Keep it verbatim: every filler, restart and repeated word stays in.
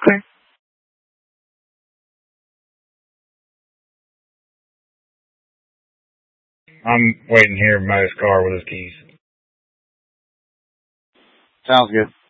Okay. I'm waiting here in Mo's car with his keys. Sounds good.